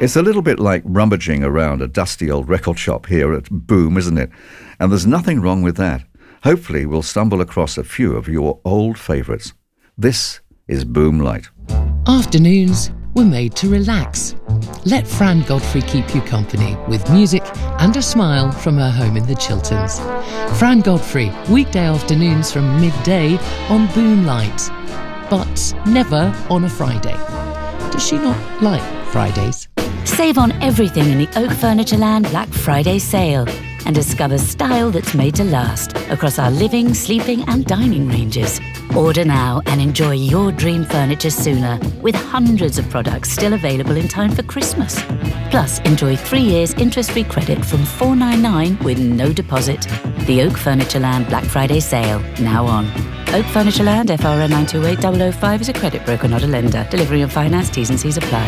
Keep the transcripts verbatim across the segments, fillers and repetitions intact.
It's a little bit like rummaging around a dusty old record shop here at Boom, isn't it? And there's nothing wrong with that. Hopefully we'll stumble across a few of your old favourites. This is Boom Light. Afternoons were made to relax. Let Fran Godfrey keep you company with music and a smile from her home in the Chilterns. Fran Godfrey, weekday afternoons from midday on Boom Light. But never on a Friday. Does she not like Fridays? Save on everything in the Oak Furnitureland Black Friday sale and discover style that's made to last across our living, sleeping and dining ranges. Order now and enjoy your dream furniture sooner with hundreds of products still available in time for Christmas. Plus, enjoy three years interest-free credit from four ninety-nine with no deposit. The Oak Furnitureland Black Friday sale, now on. Oak Furnitureland, F R N nine two eight zero zero five is a credit broker, not a lender. Delivery and finance, T's and C's apply.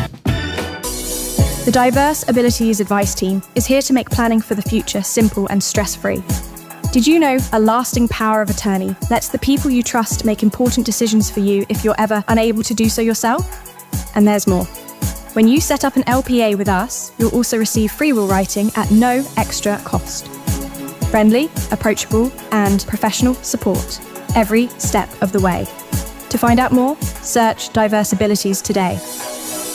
The Diverse Abilities Advice Team is here to make planning for the future simple and stress-free. Did you know a lasting power of attorney lets the people you trust make important decisions for you if you're ever unable to do so yourself? And there's more. When you set up an L P A with us, you'll also receive free will writing at no extra cost. Friendly, approachable, and professional support every step of the way. To find out more, search Diverse Abilities today.